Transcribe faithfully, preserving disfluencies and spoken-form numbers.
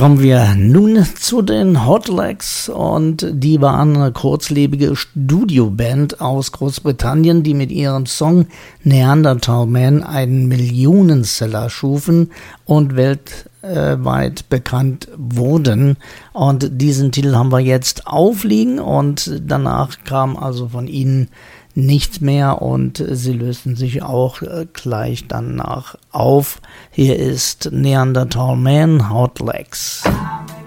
Kommen wir nun zu den Hot Legs, und die waren eine kurzlebige Studioband aus Großbritannien, die mit ihrem Song Neanderthal Man einen Millionenseller schufen und weltweit bekannt wurden. Und diesen Titel haben wir jetzt aufliegen, und danach kam also von ihnen nicht mehr, und sie lösten sich auch gleich danach auf. Hier ist Neanderthal Man, Hot Legs.